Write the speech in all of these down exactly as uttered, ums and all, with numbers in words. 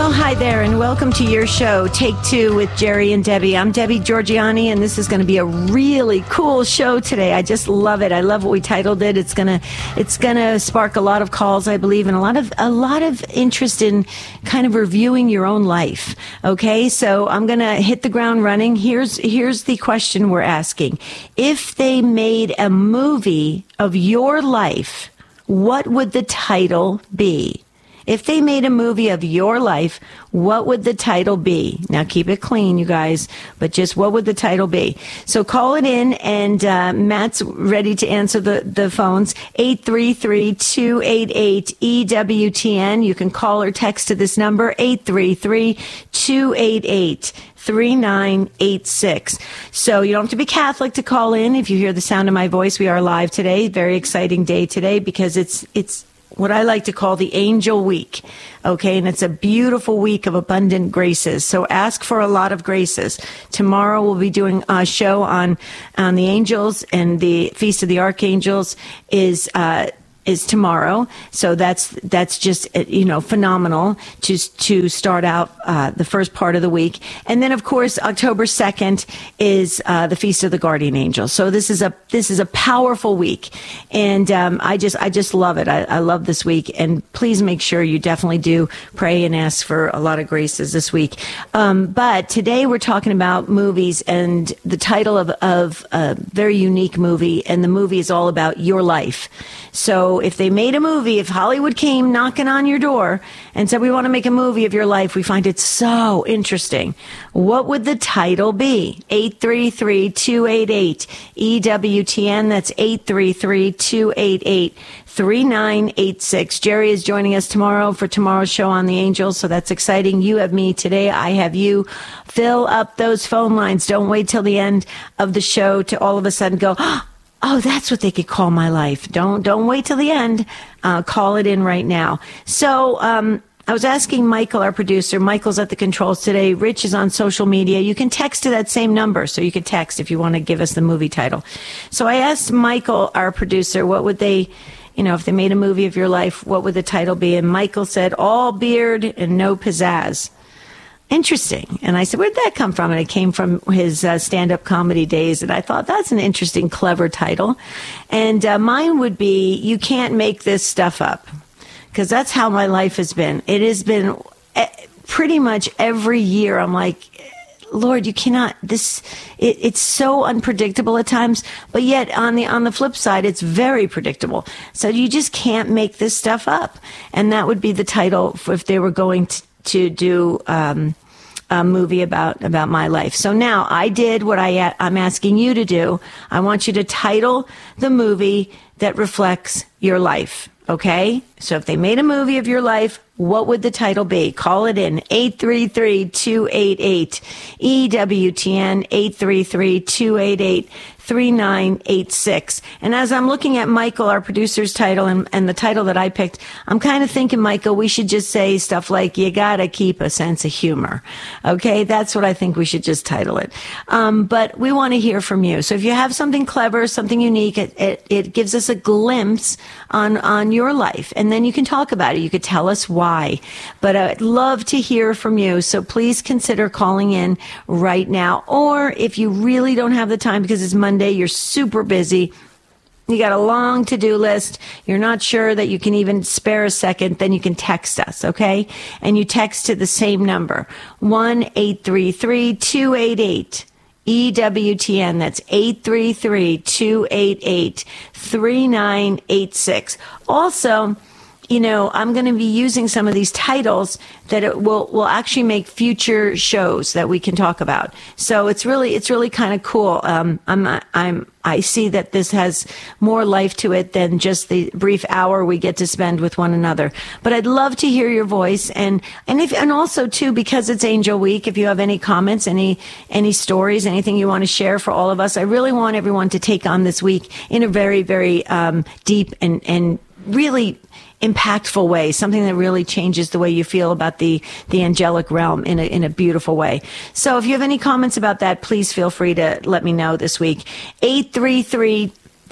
Well, hi there, and welcome to your show, Take Two with Jerry and Debbie. I'm Debbie Georgianni, and this is going to be a really cool show today. I just love it. I love what we titled it. It's gonna, it's gonna spark a lot of calls, I believe, and a lot of a lot of interest in kind of reviewing your own life. Okay, so I'm gonna hit the ground running. Here's here's the question we're asking: if they made a movie of your life, what would the title be? If they made a movie of your life, what would the title be? Now, keep it clean, you guys, but just what would the title be? So call it in, and uh, Matt's ready to answer the, the phones. eight three three, two eight eight, E W T N. You can call or text to this number, eight three three, two eight eight, three nine eight six. So you don't have to be Catholic to call in. If you hear the sound of my voice, we are live today. Very exciting day today because it's it's what I like to call the Angel Week, okay? And it's a beautiful week of abundant graces. So ask for a lot of graces. Tomorrow we'll be doing a show on, on the angels, and the Feast of the Archangels is uh, is tomorrow. So that's that's just, you know, phenomenal to to start out uh, the first part of the week. And then, of course, October second is uh, the Feast of the Guardian Angels. So this is a this is a powerful week, and um, I just I just love it. I, I love this week, and please make sure you definitely do pray and ask for a lot of graces this week. Um, but today we're talking about movies, and the title of of a very unique movie, and the movie is all about your life. So if they made a movie, if Hollywood came knocking on your door and said, we want to make a movie of your life, we find it so interesting. What would the title be? eight three three, two eight eight, E W T N. That's eight three three, two eight eight, three nine eight six. Jerry is joining us tomorrow for tomorrow's show on the Angels, so that's exciting. You have me today. I have you. Fill up those phone lines. Don't wait till the end of the show to all of a sudden go, oh, that's what they could call my life. Don't don't wait till the end. Uh, call it in right now. So um, I was asking Michael, our producer. Michael's at the controls today. Rich is on social media. You can text to that same number, so you could text if you want to give us the movie title. So I asked Michael, our producer, what would they, you know, if they made a movie of your life, what would the title be? And Michael said, all beard and no pizzazz. Interesting. And I said, where'd that come from? And it came from his uh, stand-up comedy days. And I thought, that's an interesting, clever title. And uh, mine would be, You Can't Make This Stuff Up. Because that's how my life has been. It has been uh, pretty much every year. I'm like, Lord, you cannot, this, it, it's so unpredictable at times. But yet, on the on the flip side, it's very predictable. So you just can't make this stuff up. And that would be the title for if they were going to, to do um, a movie about about my life. So now I did what I I'm asking you to do. I want you to title the movie that reflects your life. Okay? So if they made a movie of your life, what would the title be? Call it in, eight three three, two eight eight, E W T N, eight three three, two eight eight, three nine eight six. And as I'm looking at Michael, our producer's title, and, and the title that I picked, I'm kind of thinking, Michael, we should just say stuff like, you gotta keep a sense of humor. Okay? That's what I think we should just title it. Um, but we want to hear from you. So if you have something clever, something unique, it, it, it gives us a glimpse on, on your life. And then you can talk about it. You could tell us why. But I'd love to hear from you. So please consider calling in right now. Or if you really don't have the time because it's Monday, you're super busy, you got a long to-do list, you're not sure that you can even spare a second, then you can text us, okay? And you text to the same number, one eight three three, two eight eight, E W T N. That's eight three three, two eight eight, three nine eight six. Also, you know, I'm going to be using some of these titles that it will, will actually make future shows that we can talk about. So it's really, it's really kind of cool. Um, I'm, I'm, I see that this has more life to it than just the brief hour we get to spend with one another. But I'd love to hear your voice, and, and if, and also too, because it's Angel Week, if you have any comments, any, any stories, anything you want to share for all of us, I really want everyone to take on this week in a very, very, um, deep and, and really impactful way, something that really changes the way you feel about the, the angelic realm in a, in a beautiful way. So if you have any comments about that, please feel free to let me know this week. eight three three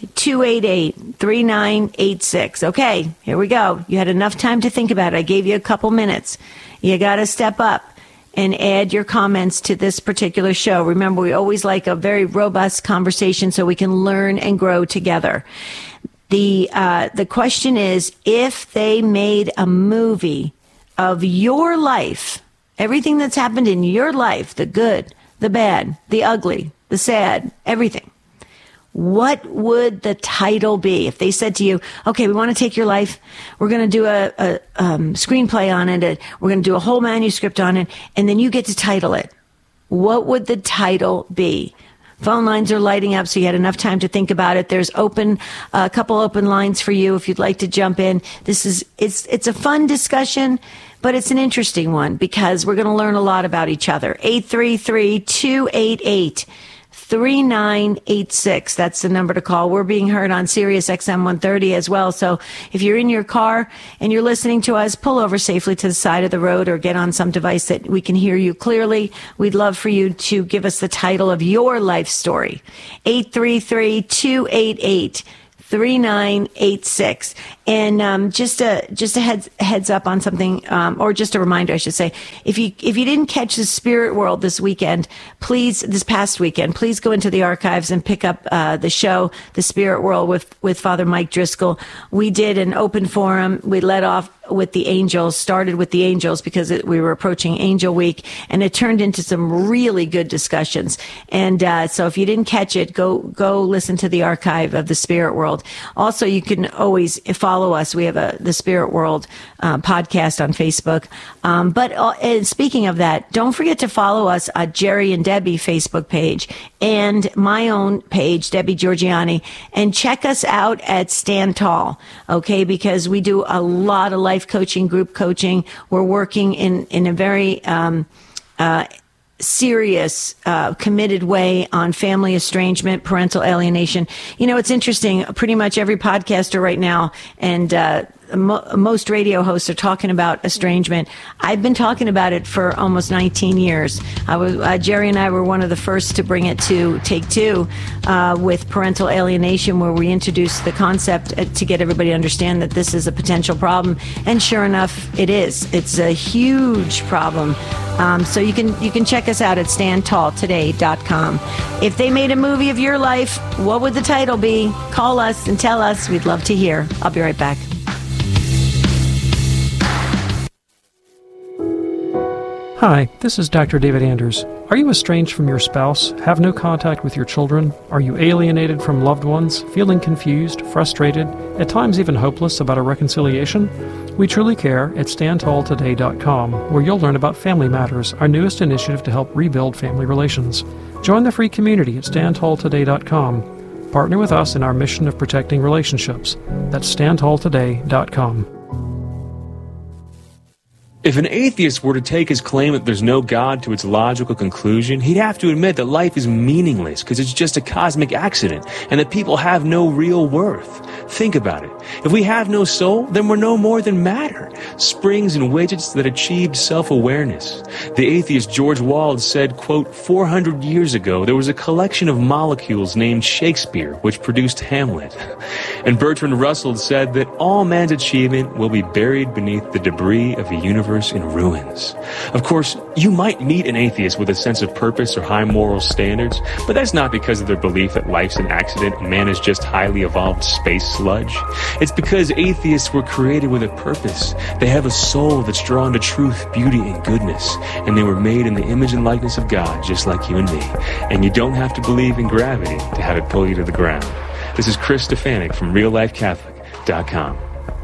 two eight eight, three nine eight six. Okay, here we go. You had enough time to think about it. I gave you a couple minutes. You got to step up and add your comments to this particular show. Remember, we always like a very robust conversation so we can learn and grow together. The uh, the question is, if they made a movie of your life, everything that's happened in your life, the good, the bad, the ugly, the sad, everything, what would the title be? If they said to you, okay, we want to take your life, we're going to do a, a um, screenplay on it, we're going to do a whole manuscript on it, and then you get to title it. What would the title be? Phone lines are lighting up, so you had enough time to think about it. There's open, a uh, couple open lines for you if you'd like to jump in. This is, it's, it's a fun discussion, but it's an interesting one because we're going to learn a lot about each other. eight three three, two eight eight, three nine eight six. That's the number to call. We're being heard on Sirius X M one thirty as well. So if you're in your car and you're listening to us, pull over safely to the side of the road or get on some device that we can hear you clearly. We'd love for you to give us the title of your life story. eight three three, two eight eight, three nine eight six. And um, just a just a heads heads up on something, um, or just a reminder, I should say. If you if you didn't catch the Spirit World this weekend, please this past weekend, please go into the archives and pick up uh, the show, The Spirit World with with Father Mike Driscoll. We did an open forum. We led off with the angels, started with the angels because it, we were approaching Angel Week, and it turned into some really good discussions. And uh, so if you didn't catch it, go go listen to the archive of The Spirit World. Also, you can always follow us. We have a the Spirit World uh, podcast on Facebook. Um, but uh, and speaking of that, don't forget to follow us at Jerry and Debbie Facebook page and my own page, Debbie Georgianni, and check us out at Stand Tall, okay? Because we do a lot of life coaching, group coaching. We're working in, in a very um, uh, serious, uh, committed way on family estrangement, parental alienation. You know, it's interesting. Pretty much every podcaster right now and uh, mo- most radio hosts are talking about estrangement. I've been talking about it for almost nineteen years. I was, uh, Jerry and I were one of the first to bring it to Take Two uh, with parental alienation, where we introduced the concept to get everybody to understand that this is a potential problem. And sure enough, it is. It's a huge problem. Um, so you can you can check us out at stand tall today dot com. If they made a movie of your life, what would the title be? Call us and tell us. We'd love to hear. I'll be right back. Hi, this is Doctor David Anders. Are you estranged from your spouse, have no contact with your children? Are you alienated from loved ones, feeling confused, frustrated, at times even hopeless about a reconciliation? We truly care at stand tall today dot com, where you'll learn about Family Matters, our newest initiative to help rebuild family relations. Join the free community at stand tall today dot com. Partner with us in our mission of protecting relationships. That's stand tall today dot com. If an atheist were to take his claim that there's no God to its logical conclusion, he'd have to admit that life is meaningless because it's just a cosmic accident and that people have no real worth. Think about it. If we have no soul, then we're no more than matter, springs and widgets that achieved self-awareness. The atheist George Wald said, quote, four hundred years ago, there was a collection of molecules named Shakespeare, which produced Hamlet. And Bertrand Russell said that all man's achievement will be buried beneath the debris of a universe in ruins. Of course, you might meet an atheist with a sense of purpose or high moral standards, but that's not because of their belief that life's an accident and man is just highly evolved space sludge. It's because atheists were created with a purpose. They have a soul that's drawn to truth, beauty, and goodness, and they were made in the image and likeness of God, just like you and me. And you don't have to believe in gravity to have it pull you to the ground. This is Chris Stefanik from real life catholic dot com.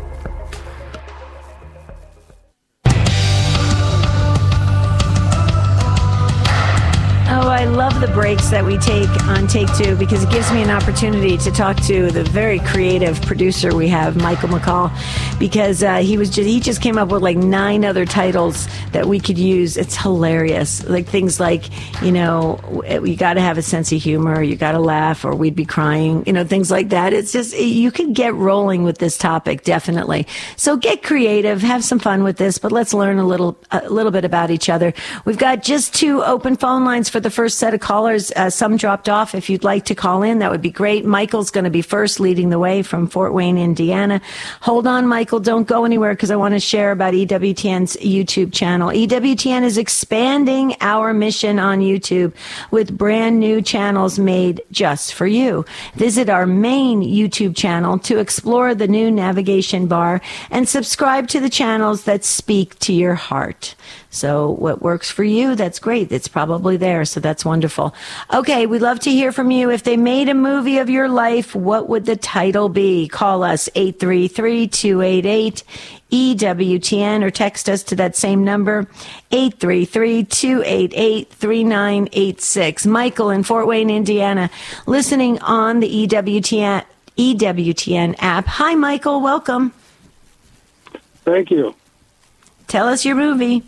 Oh, I love the breaks that we take on Take Two because it gives me an opportunity to talk to the very creative producer we have, Michael McCall, because uh, he was just, he just came up with like nine other titles that we could use. It's hilarious. Like things like, you know, you got to have a sense of humor, you got to laugh or we'd be crying, you know, things like that. It's just, you could get rolling with this topic, definitely. So get creative, have some fun with this, but let's learn a little, a little bit about each other. We've got just two open phone lines for the first first set of callers. Uh, some dropped off. If you'd like to call in, that would be great. Michael's going to be first, leading the way from Fort Wayne, Indiana. Hold on, Michael. Don't go anywhere because I want to share about E W T N's YouTube channel. E W T N is expanding our mission on YouTube with brand new channels made just for you. Visit our main YouTube channel to explore the new navigation bar and subscribe to the channels that speak to your heart. So what works for you, that's great. It's probably there, so that's wonderful. Okay, we'd love to hear from you. If they made a movie of your life, what would the title be? Call us eight three three, two eight eight, E W T N or text us to that same number, eight three three, two eight eight, three nine eight six. Michael in Fort Wayne, Indiana, listening on the E W T N, E W T N app. Hi, Michael. Welcome. Thank you. Tell us your movie.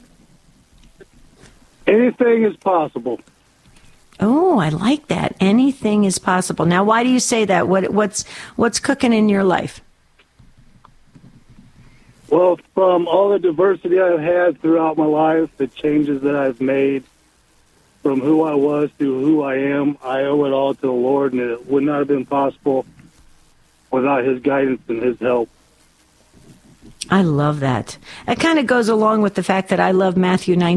Anything is possible. Oh, I like that. Anything is possible. Now, why do you say that? What, what's what's cooking in your life? Well, from all the diversity I've had throughout my life, the changes that I've made from who I was to who I am, I owe it all to the Lord, and it would not have been possible without His guidance and His help. I love that. It kind of goes along with the fact that I love Matthew nineteen.